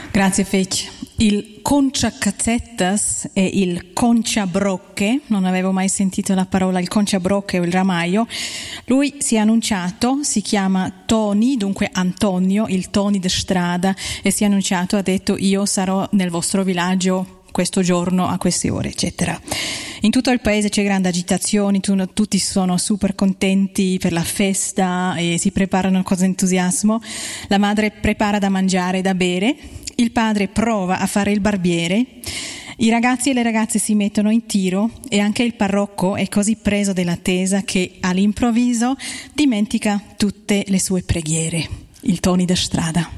Grazie Fec. Il conciacazzettas e il conciabrocche, non avevo mai sentito la parola il conciabrocche o il ramaio. Lui si è annunciato, si chiama Toni, dunque Antonio, il Toni de strada, e si è annunciato, ha detto: io sarò nel vostro villaggio questo giorno a queste ore, eccetera. In tutto il paese c'è grande agitazione, tutti sono super contenti per la festa e si preparano con entusiasmo. La madre prepara da mangiare e da bere, il padre prova a fare il barbiere, i ragazzi e le ragazze si mettono in tiro e anche il parroco è così preso dell'attesa che all'improvviso dimentica tutte le sue preghiere. Il Toni da strada.